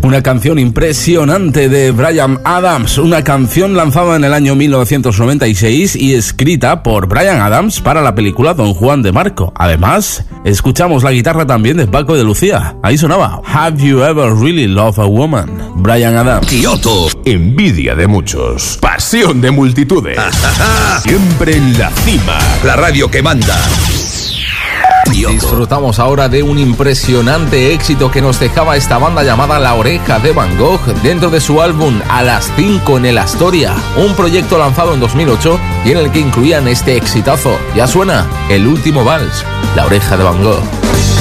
Una canción impresionante de Bryan Adams, una canción lanzada en el año 1996 y escrita por Bryan Adams para la película Don Juan de Marco. Además, escuchamos la guitarra también de Paco de Lucía. Ahí sonaba Have You Ever Really Loved a Woman? Bryan Adams. Kioto. Envidia de muchos. Pasión de multitudes. Siempre en la cima. La radio que manda. Disfrutamos ahora de un impresionante éxito que nos dejaba esta banda llamada La Oreja de Van Gogh dentro de su álbum A las 5 en el Astoria, un proyecto lanzado en 2008 y en el que incluían este exitazo. Ya suena El último vals, La Oreja de Van Gogh.